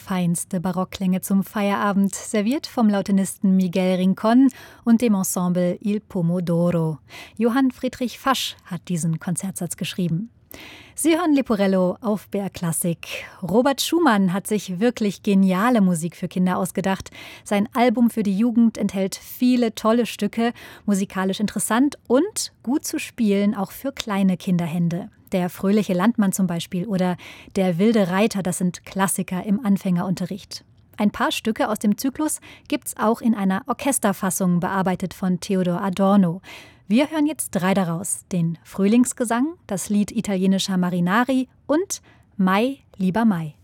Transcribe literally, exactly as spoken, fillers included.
feinste Barockklänge zum Feierabend, serviert vom Lautenisten Miguel Rincón und dem Ensemble Il Pomodoro. Johann Friedrich Fasch hat diesen Konzertsatz geschrieben. Sie hören Leporello auf B R Klassik. Robert Schumann hat sich wirklich geniale Musik für Kinder ausgedacht. Sein Album für die Jugend enthält viele tolle Stücke, musikalisch interessant und gut zu spielen, auch für kleine Kinderhände. Der fröhliche Landmann zum Beispiel oder Der wilde Reiter, das sind Klassiker im Anfängerunterricht. Ein paar Stücke aus dem Zyklus gibt's auch in einer Orchesterfassung, bearbeitet von Theodor Adorno. Wir hören jetzt drei daraus: den Frühlingsgesang, das Lied italienischer Marinari und Mai, lieber Mai.